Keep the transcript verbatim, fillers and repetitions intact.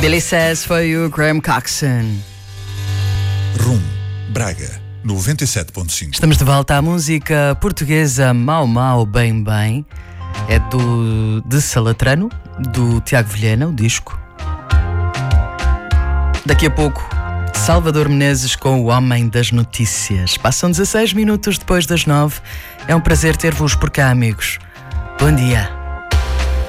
Billy Says foi o Graham Coxon. Rum, Braga, noventa e sete ponto cinco. Estamos de volta à música portuguesa Mau Mau Bem Bem. É do de Salatrano, do Tiago Vilhena, o disco. Daqui a pouco, Salvador Menezes com o Homem das Notícias. Passam dezasseis minutos depois das nove. É um prazer ter-vos por cá, amigos. Bom dia.